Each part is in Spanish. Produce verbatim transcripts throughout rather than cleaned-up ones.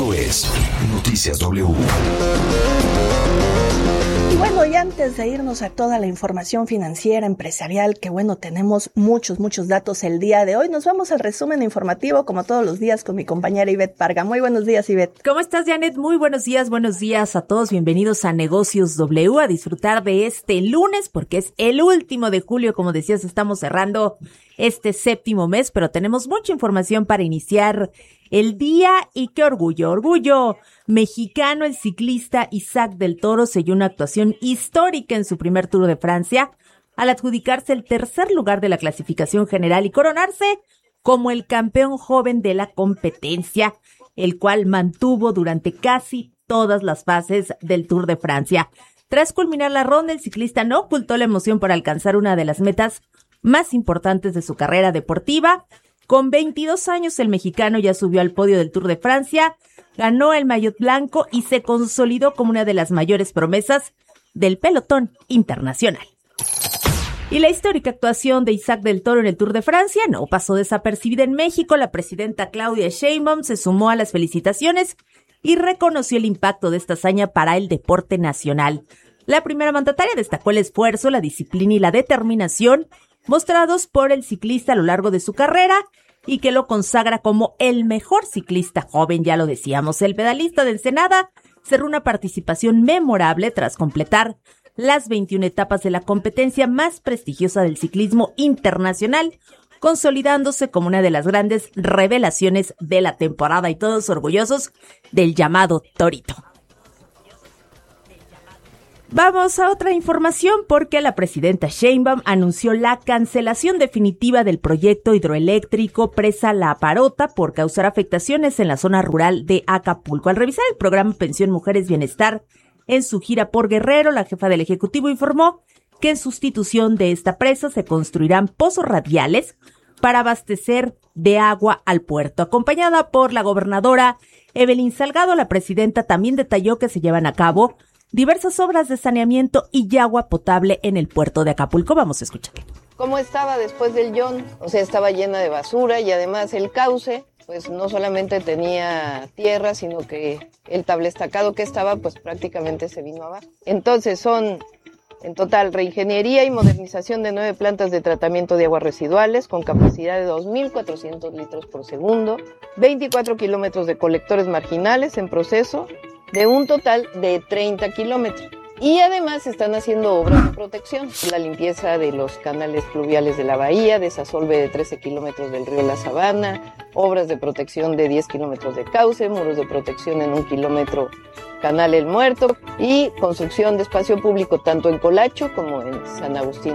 Esto es Noticias W. Y bueno, y antes de irnos a toda la información financiera, empresarial, que bueno, tenemos muchos, muchos datos el día de hoy, nos vamos al resumen informativo, como todos los días, con mi compañera Ivette Parga. Muy buenos días, Ivette. ¿Cómo estás, Janet? Muy buenos días, buenos días a todos. Bienvenidos a Negocios W, a disfrutar de este lunes, porque es el último de julio, como decías, estamos cerrando este séptimo mes, pero tenemos mucha información para iniciar el día. Y qué orgullo, orgullo mexicano. El ciclista Isaac del Toro selló una actuación histórica en su primer Tour de Francia al adjudicarse el tercer lugar de la clasificación general y coronarse como el campeón joven de la competencia, el cual mantuvo durante casi todas las fases del Tour de Francia. Tras culminar la ronda, el ciclista no ocultó la emoción por alcanzar una de las metas más importantes de su carrera deportiva. Con veintidós años, el mexicano ya subió al podio del Tour de Francia, ganó el maillot blanco y se consolidó como una de las mayores promesas del pelotón internacional. Y la histórica actuación de Isaac del Toro en el Tour de Francia no pasó desapercibida en México. La presidenta Claudia Sheinbaum se sumó a las felicitaciones y reconoció el impacto de esta hazaña para el deporte nacional. La primera mandataria destacó el esfuerzo, la disciplina y la determinación mostrados por el ciclista a lo largo de su carrera y que lo consagra como el mejor ciclista joven, ya lo decíamos. El pedalista de Ensenada cerró una participación memorable tras completar las veintiuna etapas de la competencia más prestigiosa del ciclismo internacional, consolidándose como una de las grandes revelaciones de la temporada y todos orgullosos del llamado Torito. Vamos a otra información porque la presidenta Sheinbaum anunció la cancelación definitiva del proyecto hidroeléctrico Presa La Parota por causar afectaciones en la zona rural de Acapulco. Al revisar el programa Pensión Mujeres Bienestar en su gira por Guerrero, la jefa del Ejecutivo informó que en sustitución de esta presa se construirán pozos radiales para abastecer de agua al puerto. Acompañada por la gobernadora Evelyn Salgado, la presidenta también detalló que se llevan a cabo diversas obras de saneamiento y agua potable en el puerto de Acapulco. Vamos a escuchar. ¿Cómo estaba después del John? O sea, estaba llena de basura y además el cauce, pues no solamente tenía tierra, sino que el tablestacado que estaba, pues prácticamente se vino abajo. Entonces son, en total, reingeniería y modernización de nueve plantas de tratamiento de aguas residuales con capacidad de dos mil cuatrocientos litros por segundo, veinticuatro kilómetros de colectores marginales en proceso, de un total de treinta kilómetros. Y además están haciendo obras de protección, la limpieza de los canales fluviales de la bahía, desasolve de trece kilómetros del río La Sabana, obras de protección de diez kilómetros de cauce, muros de protección en un kilómetro Canal El Muerto y construcción de espacio público tanto en Colacho como en San Agustín.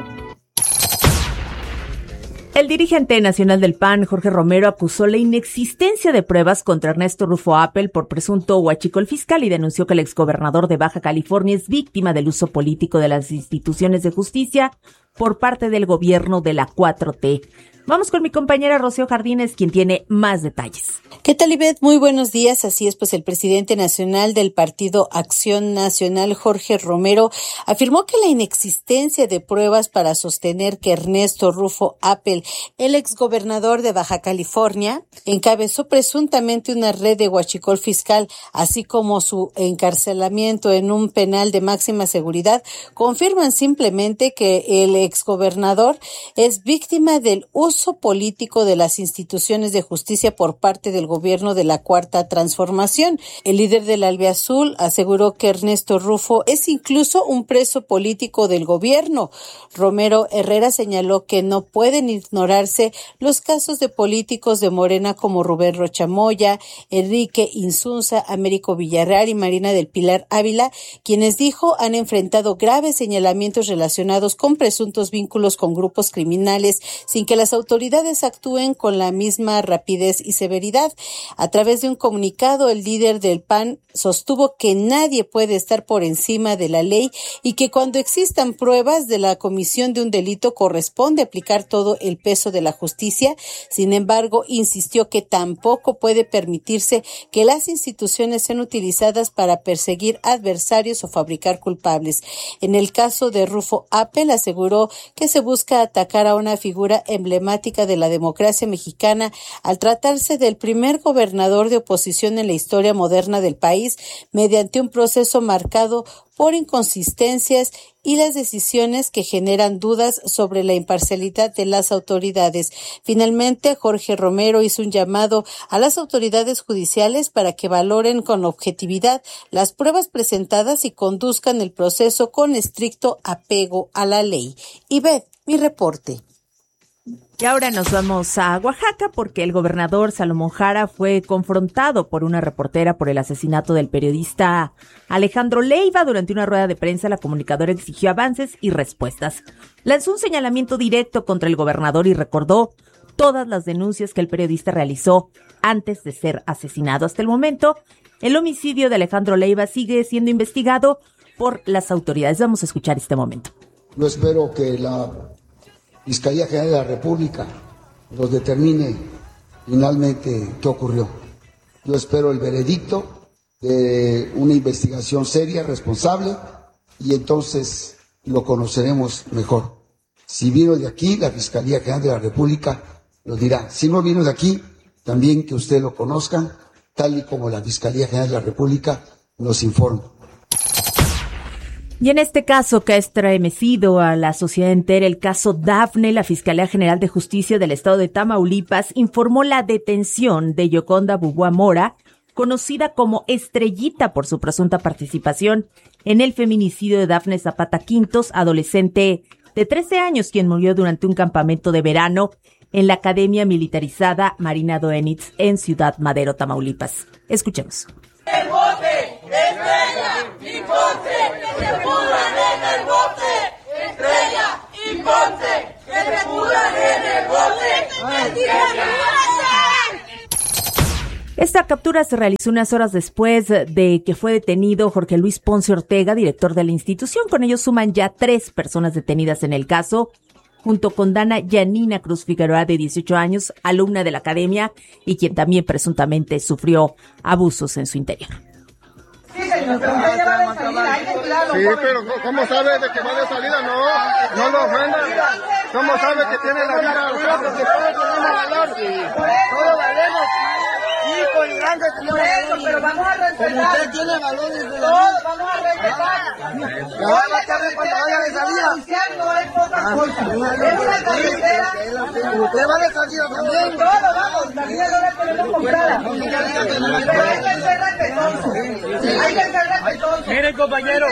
El dirigente nacional del P A N, Jorge Romero, acusó la inexistencia de pruebas contra Ernesto Rufo Appel por presunto huachicol fiscal y denunció que el exgobernador de Baja California es víctima del uso político de las instituciones de justicia por parte del gobierno de la cuatro T. Vamos con mi compañera Rocío Jardines, quien tiene más detalles. ¿Qué tal, Ivette? Muy buenos días. Así es, pues el presidente nacional del Partido Acción Nacional, Jorge Romero, afirmó que la inexistencia de pruebas para sostener que Ernesto Rufo Appel, el exgobernador de Baja California, encabezó presuntamente una red de huachicol fiscal, así como su encarcelamiento en un penal de máxima seguridad, confirman simplemente que el exgobernador es víctima del uso político de las instituciones de justicia por parte del gobierno de la Cuarta Transformación. El líder del Albiazul aseguró que Ernesto Rufo es incluso un preso político del gobierno. Romero Herrera señaló que no pueden ignorarse los casos de políticos de Morena como Rubén Rocha Moya, Enrique Insunza, Américo Villarreal y Marina del Pilar Ávila, quienes dijo han enfrentado graves señalamientos relacionados con presuntos vínculos con grupos criminales sin que las autoridades autoridades actúen con la misma rapidez y severidad. A través de un comunicado, el líder del P A N sostuvo que nadie puede estar por encima de la ley y que cuando existan pruebas de la comisión de un delito corresponde aplicar todo el peso de la justicia. Sin embargo, insistió que tampoco puede permitirse que las instituciones sean utilizadas para perseguir adversarios o fabricar culpables. En el caso de Rufo Appel, aseguró que se busca atacar a una figura emblemática emblemática de la democracia mexicana al tratarse del primer gobernador de oposición en la historia moderna del país, mediante un proceso marcado por inconsistencias y las decisiones que generan dudas sobre la imparcialidad de las autoridades. Finalmente, Jorge Romero hizo un llamado a las autoridades judiciales para que valoren con objetividad las pruebas presentadas y conduzcan el proceso con estricto apego a la ley. Ivette, mi reporte. Y ahora nos vamos a Oaxaca porque el gobernador Salomón Jara fue confrontado por una reportera por el asesinato del periodista Alejandro Leiva. Durante una rueda de prensa, la comunicadora exigió avances y respuestas. Lanzó un señalamiento directo contra el gobernador y recordó todas las denuncias que el periodista realizó antes de ser asesinado. Hasta el momento, el homicidio de Alejandro Leiva sigue siendo investigado por las autoridades. Vamos a escuchar este momento. Yo espero que la Fiscalía General de la República nos determine finalmente qué ocurrió. Yo espero el veredicto de una investigación seria, responsable, y entonces lo conoceremos mejor. Si vino de aquí, la Fiscalía General de la República lo dirá. Si no vino de aquí, también que usted lo conozcan, tal y como la Fiscalía General de la República nos informa. Y en este caso que ha estremecido a la sociedad entera, el caso Dafne, la Fiscalía General de Justicia del Estado de Tamaulipas informó la detención de Yoconda Bubua Mora, conocida como Estrellita por su presunta participación en el feminicidio de Dafne Zapata Quintos, adolescente de trece años, quien murió durante un campamento de verano en la Academia Militarizada Marina Doenitz en Ciudad Madero, Tamaulipas. Escuchemos. El bote, estrella y ponte, que se pudran en el bote, estrella y ponte, que se pudran en el bote, Esta captura se realizó unas horas después de que fue detenido Jorge Luis Ponce Ortega, director de la institución. Con ellos suman ya tres personas detenidas en el caso, junto con Dana Yanina Cruz Figueroa, de dieciocho años, alumna de la academia y quien también presuntamente sufrió abusos en su interior. Sí, señor, pero usted ya va de salida, hay que cuidarlo. Sí, pero ¿cómo sabe de que va de salida? No, no lo ofenda. ¿Cómo sabe que tiene la vida? Porque todos tenemos valor. Todos valemos. Sí, con grandes por eso, pero vamos a respetar. Como usted tiene valor, todos vamos a respetar. Ya va a la tarde cuando vaya de salida. No es poca cosa. Es una carretera. Usted va de salida también. Todos vamos, la vida no la tenemos comprada. Pero hay que ser respetuosos. Hay que ser respetuosos. Miren, compañero.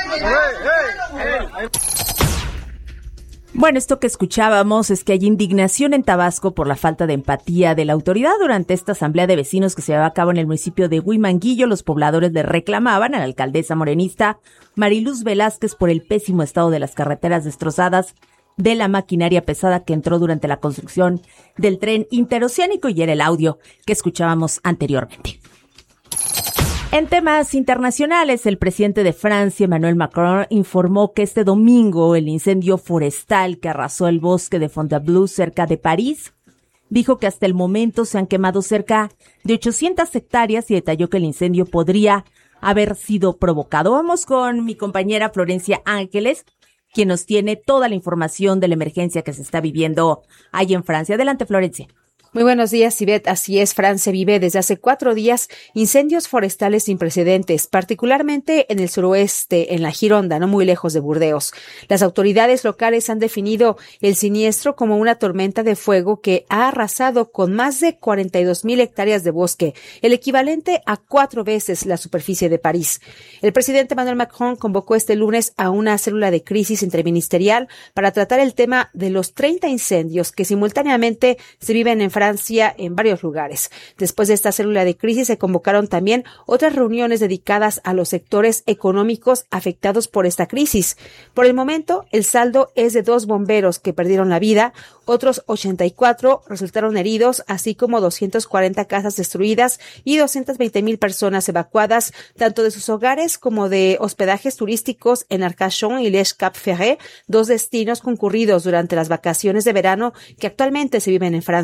Bueno, esto que escuchábamos es que hay indignación en Tabasco por la falta de empatía de la autoridad. Durante esta asamblea de vecinos que se llevaba a cabo en el municipio de Huimanguillo, los pobladores le reclamaban a la alcaldesa morenista Mariluz Velázquez por el pésimo estado de las carreteras destrozadas, de la maquinaria pesada que entró durante la construcción del tren interoceánico, y era el audio que escuchábamos anteriormente. En temas internacionales, el presidente de Francia, Emmanuel Macron, informó que este domingo el incendio forestal que arrasó el bosque de Fontainebleau cerca de París, dijo que hasta el momento se han quemado cerca de ochocientas hectáreas y detalló que el incendio podría haber sido provocado. Vamos con mi compañera Florencia Ángeles, quien nos tiene toda la información de la emergencia que se está viviendo ahí en Francia. Adelante, Florencia. Muy buenos días, Ivette. Así es, Francia vive desde hace cuatro días incendios forestales sin precedentes, particularmente en el suroeste, en la Gironda, no muy lejos de Burdeos. Las autoridades locales han definido el siniestro como una tormenta de fuego que ha arrasado con más de cuarenta y dos mil hectáreas de bosque, el equivalente a cuatro veces la superficie de París. El presidente Emmanuel Macron convocó este lunes a una célula de crisis interministerial para tratar el tema de los treinta incendios que simultáneamente se viven en Francia en varios lugares. Después de esta célula de crisis se convocaron también otras reuniones dedicadas a los sectores económicos afectados por esta crisis. Por el momento, el saldo es de dos bomberos que perdieron la vida, otros ochenta y cuatro resultaron heridos, así como doscientas cuarenta casas destruidas y doscientas veinte mil personas evacuadas, tanto de sus hogares como de hospedajes turísticos en Arcachon y Les Cap-Ferret, dos destinos concurridos durante las vacaciones de verano que actualmente se viven en Francia.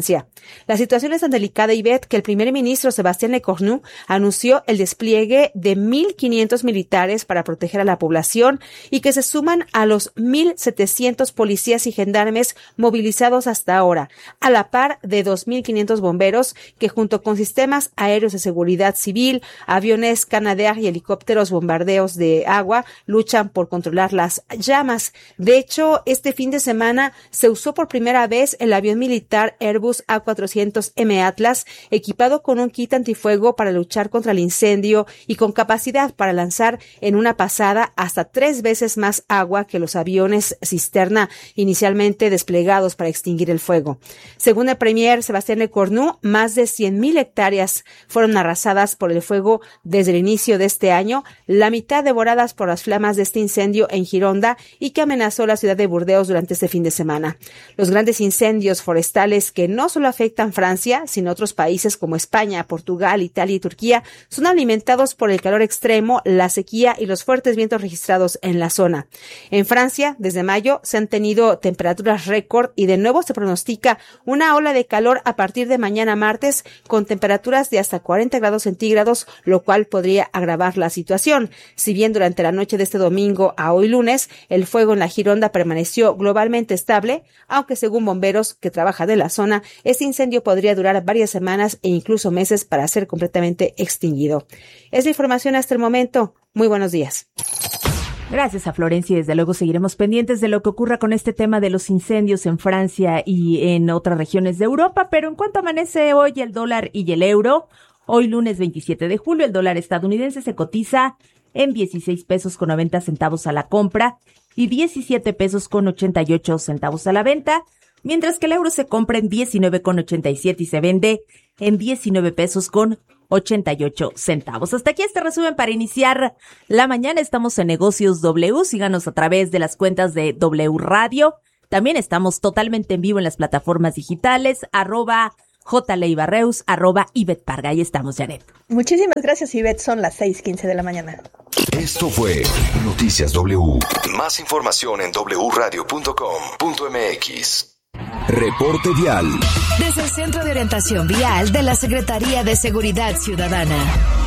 La situación es tan delicada, Ivette, que el primer ministro Sébastien Lecornu anunció el despliegue de mil quinientos militares para proteger a la población y que se suman a los mil setecientos policías y gendarmes movilizados hasta ahora, a la par de dos mil quinientos bomberos que junto con sistemas aéreos de seguridad civil, aviones Canadair y helicópteros bombardeos de agua luchan por controlar las llamas. De hecho, este fin de semana se usó por primera vez el avión militar Airbus A cuatrocientos M Atlas, equipado con un kit antifuego para luchar contra el incendio y con capacidad para lanzar en una pasada hasta tres veces más agua que los aviones cisterna inicialmente desplegados para extinguir el fuego. Según el premier Sébastien Lecornu, más de cien mil hectáreas fueron arrasadas por el fuego desde el inicio de este año, la mitad devoradas por las flamas de este incendio en Gironda y que amenazó la ciudad de Burdeos durante este fin de semana. Los grandes incendios forestales que no solo afectan Francia, sino otros países como España, Portugal, Italia y Turquía, son alimentados por el calor extremo, la sequía y los fuertes vientos registrados en la zona. En Francia, desde mayo, se han tenido temperaturas récord y de nuevo se pronostica una ola de calor a partir de mañana martes con temperaturas de hasta cuarenta grados centígrados, lo cual podría agravar la situación. Si bien durante la noche de este domingo a hoy lunes, el fuego en la Gironda permaneció globalmente estable, aunque según bomberos que trabajan en la zona, este incendio podría durar varias semanas e incluso meses para ser completamente extinguido. Es la información hasta el momento. Muy buenos días. Gracias a Florencia y desde luego seguiremos pendientes de lo que ocurra con este tema de los incendios en Francia y en otras regiones de Europa, pero en cuanto amanece hoy el dólar y el euro, hoy lunes veintisiete de julio el dólar estadounidense se cotiza en dieciséis pesos con noventa centavos a la compra y diecisiete pesos con ochenta y ocho centavos a la venta, mientras que el euro se compra en diecinueve con ochenta y siete y se vende en diecinueve pesos con ochenta y ocho centavos. Hasta aquí este resumen para iniciar la mañana. Estamos en Negocios W. Síganos a través de las cuentas de W Radio. También estamos totalmente en vivo en las plataformas digitales, arroba jleibarreus, arroba Ivette Parga. Ahí estamos, Janet. Muchísimas gracias, Ivette. Son las seis quince de la mañana. Esto fue Noticias W. Más información en doble u radio punto com punto m x. Reporte vial. Desde el Centro de Orientación Vial de la Secretaría de Seguridad Ciudadana.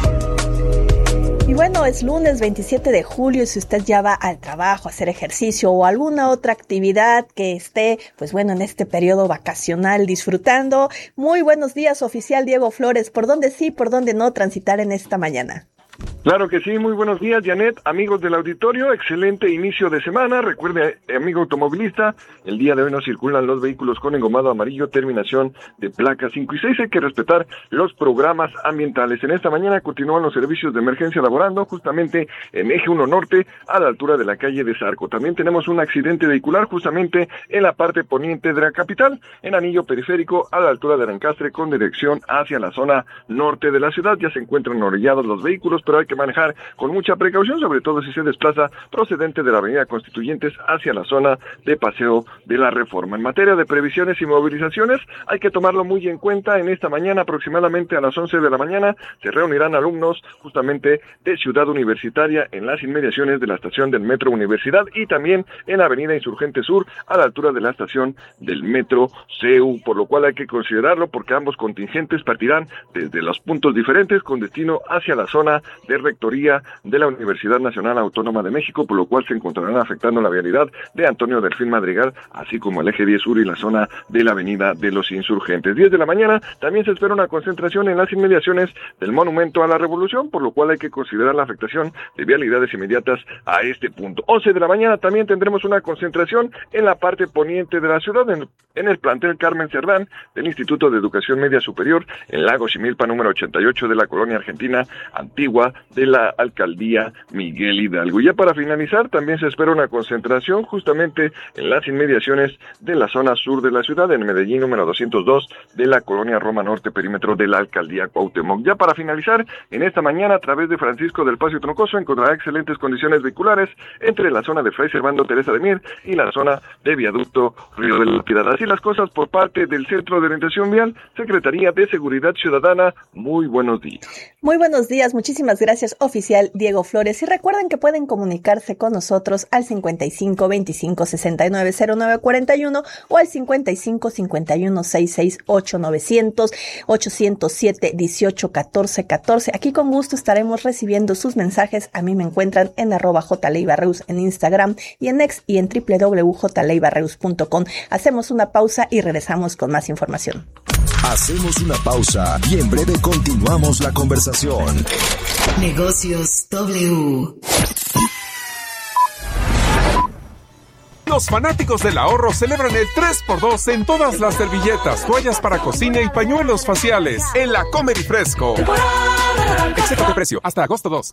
Y bueno, es lunes veintisiete de julio y si usted ya va al trabajo a hacer ejercicio o alguna otra actividad que esté, pues bueno, en este periodo vacacional disfrutando. Muy buenos días, oficial Diego Flores. ¿Por dónde sí, por dónde no transitar en esta mañana? Claro que sí, muy buenos días, Janet, amigos del auditorio, excelente inicio de semana. Recuerde, amigo automovilista, el día de hoy no circulan los vehículos con engomado amarillo, terminación de placas cinco y seis, hay que respetar los programas ambientales. En esta mañana continúan los servicios de emergencia laborando justamente en Eje uno Norte, a la altura de la calle de Zarco. También tenemos un accidente vehicular justamente en la parte poniente de la capital, en anillo periférico, a la altura de Arancastre, con dirección hacia la zona norte de la ciudad. Ya se encuentran orillados los vehículos, pero hay que manejar con mucha precaución, sobre todo si se desplaza procedente de la avenida Constituyentes hacia la zona de Paseo de la Reforma. En materia de previsiones y movilizaciones, hay que tomarlo muy en cuenta. En esta mañana, aproximadamente a las once de la mañana, se reunirán alumnos justamente de Ciudad Universitaria en las inmediaciones de la estación del Metro Universidad y también en la avenida Insurgente Sur, a la altura de la estación del Metro C U, por lo cual hay que considerarlo porque ambos contingentes partirán desde los puntos diferentes con destino hacia la zona de rectoría de la Universidad Nacional Autónoma de México, por lo cual se encontrarán afectando la vialidad de Antonio Delfín Madrigal, así como el eje diez sur y la zona de la avenida de los Insurgentes. diez de la mañana también se espera una concentración en las inmediaciones del Monumento a la Revolución, por lo cual hay que considerar la afectación de vialidades inmediatas a este punto. once de la mañana también tendremos una concentración en la parte poniente de la ciudad, en, en el plantel Carmen Cerdán del Instituto de Educación Media Superior, en Lago Ximilpa número ochenta y ocho de la colonia argentina antigua de la alcaldía Miguel Hidalgo. Y ya para finalizar, también se espera una concentración justamente en las inmediaciones de la zona sur de la ciudad, en Medellín número doscientos dos de la colonia Roma Norte, perímetro de la alcaldía Cuauhtémoc. Ya para finalizar, en esta mañana, a través de Francisco del Paso Troncoso, encontrará excelentes condiciones vehiculares entre la zona de Fray Servando Teresa de Mier y la zona de Viaducto Río de la Piedad. Así las cosas por parte del Centro de Orientación Vial, Secretaría de Seguridad Ciudadana. Muy buenos días. Muy buenos días, muchísimas gracias. gracias oficial Diego Flores. Y recuerden que pueden comunicarse con nosotros al cincuenta y cinco veinticinco sesenta y nueve cero nueve cuarenta y uno o al cincuenta y cinco cincuenta y uno sesenta y seis ocho novecientos ochocientos siete dieciocho catorce catorce. Aquí con gusto estaremos recibiendo sus mensajes. A mí me encuentran en arroba jleibarreus en Instagram y en X y en doble u doble u doble u punto j leibarreus punto com. Hacemos una pausa y regresamos con más información. Hacemos una pausa y en breve continuamos la conversación. Negocios W. Los fanáticos del ahorro celebran el tres por dos en todas las servilletas, toallas para cocina y pañuelos faciales en la Comer y Fresco. Excepto de precio, hasta agosto dos.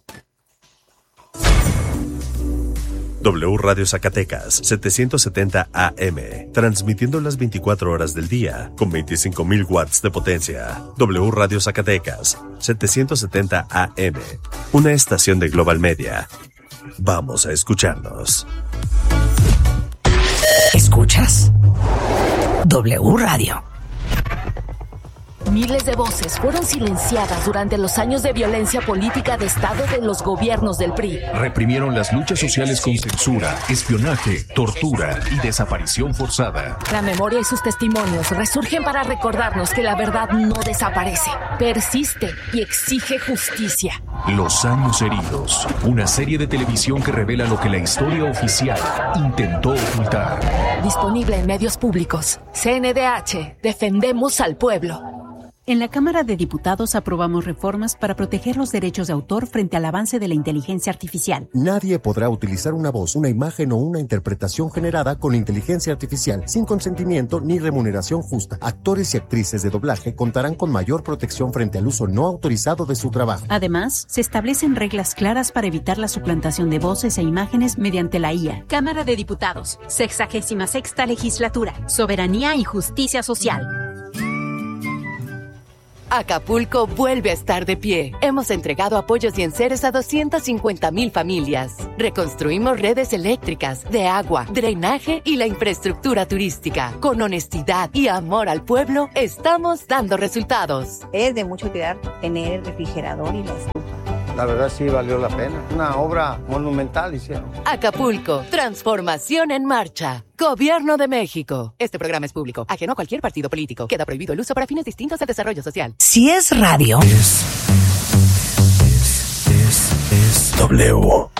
W Radio Zacatecas, setecientos setenta A M, transmitiendo las veinticuatro horas del día, con veinticinco mil watts de potencia. W Radio Zacatecas, setecientos setenta A M, una estación de Global Media. Vamos a escucharnos. ¿Escuchas? W Radio. Miles de voces fueron silenciadas durante los años de violencia política de Estado de los gobiernos del P R I. Reprimieron las luchas sociales con censura, espionaje, tortura y desaparición forzada. La memoria y sus testimonios resurgen para recordarnos que la verdad no desaparece, persiste y exige justicia. Los años heridos, una serie de televisión que revela lo que la historia oficial intentó ocultar. Disponible en medios públicos. C N D H, defendemos al pueblo. En la Cámara de Diputados aprobamos reformas para proteger los derechos de autor frente al avance de la inteligencia artificial. Nadie podrá utilizar una voz, una imagen o una interpretación generada con inteligencia artificial sin consentimiento ni remuneración justa. Actores y actrices de doblaje contarán con mayor protección frente al uso no autorizado de su trabajo. Además, se establecen reglas claras para evitar la suplantación de voces e imágenes mediante la I A. Cámara de Diputados, sexagésima sexta legislatura, soberanía y justicia social. Acapulco vuelve a estar de pie. Hemos entregado apoyos y enseres a doscientas cincuenta mil familias. Reconstruimos redes eléctricas, de agua, drenaje y la infraestructura turística. Con honestidad y amor al pueblo, estamos dando resultados. Es de mucha utilidad tener el refrigerador y la estufa. La verdad sí valió la pena. Una obra monumental hicieron. Acapulco, transformación en marcha. Gobierno de México. Este programa es público, ajeno a cualquier partido político. Queda prohibido el uso para fines distintos al desarrollo social. Si es radio. Es, es, es, es W.